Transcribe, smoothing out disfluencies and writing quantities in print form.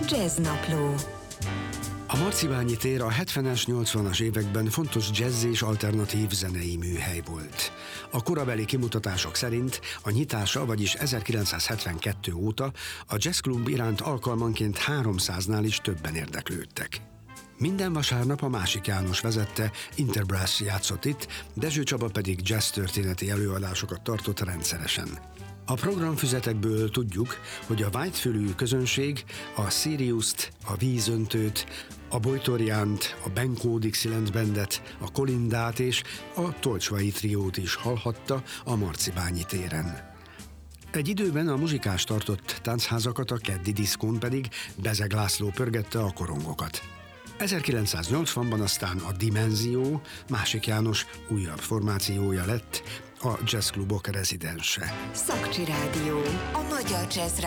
Jazznapló. A Marcibányi tér a 70-es, 80-as években fontos jazz és alternatív zenei műhely volt. A korabeli kimutatások szerint a nyitása, vagyis 1972 óta a jazzklub iránt alkalmanként 300-nál is többen érdeklődtek. Minden vasárnap a Másik János vezette Interbrass játszott itt, Dezső Csaba pedig jazz történeti előadásokat tartott rendszeresen. A programfüzetekből tudjuk, hogy a Whitefülű közönség a Siriust, a Vízöntőt, a Bojtorjánt, a Benko Dixieland Bandet, a Kolindát és a Tolcsvai triót is hallhatta a Marcibányi téren. Egy időben a muzsikás tartott táncházakat, a keddi diszkón pedig Bezeg László pörgette a korongokat. 1980-ban aztán a Dimenzió, Másik János újabb formációja lett, a jazzklubok rezidense. Szakcsi Rádió. A magyar jazz